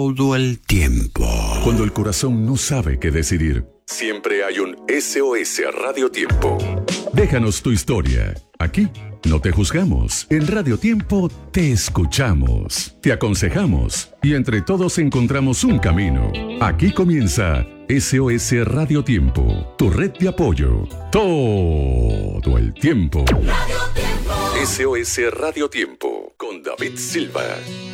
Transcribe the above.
todo el tiempo. Cuando el corazón no sabe qué decidir, siempre hay un SOS Radio Tiempo. Déjanos tu historia. Aquí no te juzgamos. En Radio Tiempo te escuchamos, te aconsejamos y entre todos encontramos un camino. Aquí comienza SOS Radio Tiempo, tu red de apoyo. Todo el tiempo. Radio Tiempo. SOS Radio Tiempo con David Silva.